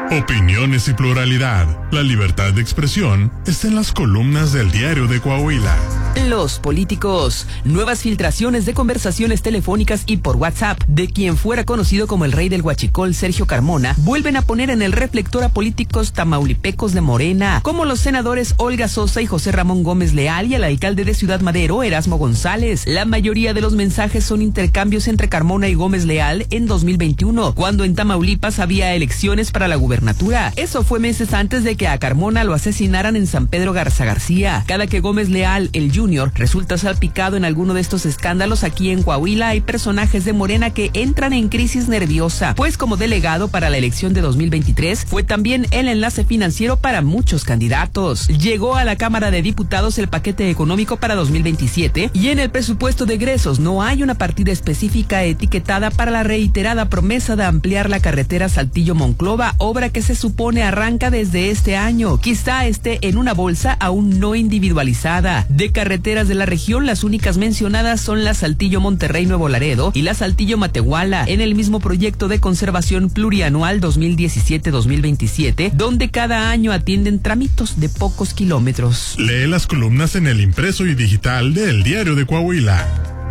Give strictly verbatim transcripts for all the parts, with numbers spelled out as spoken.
Opiniones y pluralidad. La libertad de expresión está en las columnas del Diario de Coahuila. Los políticos. Nuevas filtraciones de conversaciones telefónicas y por WhatsApp de quien fuera conocido como el rey del huachicol, Sergio Carmona, vuelven a poner en el reflector a políticos tamaulipecos de Morena, como los senadores Olga Sosa y José Ramón Gómez Leal y al alcalde de Ciudad Madero, Erasmo González. La mayoría de los mensajes son intercambios entre Carmona y Gómez Leal en dos mil veintiuno, cuando en Tamaulipas había elecciones para la gubernatura. Eso fue meses antes de que a Carmona lo asesinaran en San Pedro Garza García. Cada que Gómez Leal, el Junior, resulta salpicado en alguno de estos escándalos aquí en Coahuila, hay personajes de Morena que entran en crisis nerviosa, pues como delegado para la elección de dos mil veintitrés fue también el enlace financiero para muchos candidatos. Llegó a la Cámara de Diputados el paquete económico para dos mil veintisiete y en el presupuesto de egresos no hay una partida específica etiquetada para la reiterada promesa de ampliar la carretera Saltillo-Monclova, obra que se supone arranca desde este año. Quizá esté en una bolsa aún no individualizada. De carreteras de la región, las únicas mencionadas son la Saltillo-Monterrey-Nuevo Laredo y la Saltillo-Matehuala, en el mismo proyecto de conservación plurianual dos mil diecisiete dos mil veintisiete, donde cada año atienden tramitos de pocos kilómetros. Lee las columnas en el impreso y digital de El Diario de Coahuila.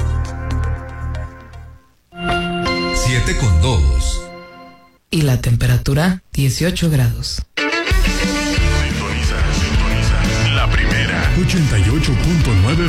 siete con dos. Y la temperatura, dieciocho grados. Sintoniza, sintoniza. La primera. ochenta y ocho punto nueve